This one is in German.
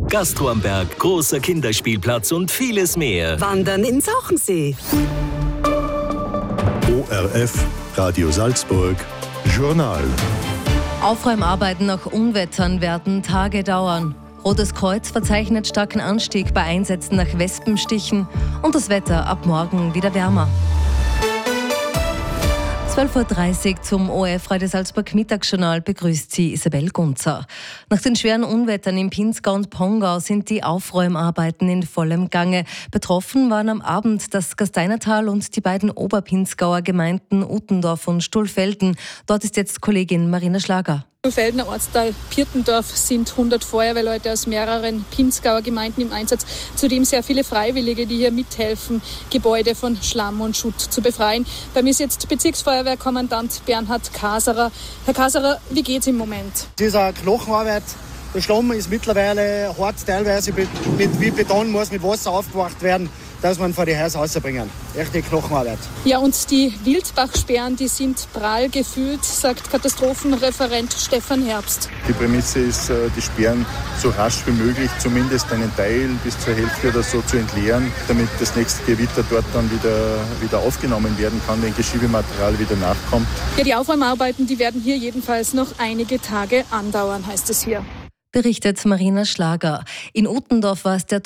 Gastro am Berg, großer Kinderspielplatz und vieles mehr. Wandern in Sauchensee. ORF, Radio Salzburg, Journal. Aufräumarbeiten nach Unwettern werden Tage dauern. Rotes Kreuz verzeichnet starken Anstieg bei Einsätzen nach Wespenstichen und das Wetter ab morgen wieder wärmer. 12.30 Uhr zum ORF Radio Salzburg Mittagsjournal begrüßt sie Isabel Gunzer. Nach den schweren Unwettern im Pinzgau und Pongau sind die Aufräumarbeiten in vollem Gange. Betroffen waren am Abend das Gasteinertal und die beiden Oberpinzgauer Gemeinden Uttendorf und Stuhlfelden. Dort ist jetzt Kollegin Marina Schlager. Im Feldner Ortsteil Pirtendorf sind 100 Feuerwehrleute aus mehreren Pinzgauer Gemeinden im Einsatz. Zudem sehr viele Freiwillige, die hier mithelfen, Gebäude von Schlamm und Schutt zu befreien. Bei mir ist jetzt Bezirksfeuerwehrkommandant Bernhard Kaserer. Herr Kaserer, wie geht's im Moment? Es ist eine Knochenarbeit. Der Schlamm ist mittlerweile hart, teilweise wie Beton muss mit Wasser aufgewacht werden, dass man vor die Häuser rausbringen. Echte Knochenarbeit. Ja, und die Wildbachsperren, die sind prall gefüllt, sagt Katastrophenreferent Stefan Herbst. Die Prämisse ist, die Sperren so rasch wie möglich, zumindest einen Teil bis zur Hälfte oder so zu entleeren, damit das nächste Gewitter dort dann wieder aufgenommen werden kann, wenn Geschiebematerial wieder nachkommt. Ja, die Aufräumarbeiten, die werden hier jedenfalls noch einige Tage andauern, heißt es hier. Berichtet Marina Schlager. In Uttendorf war es der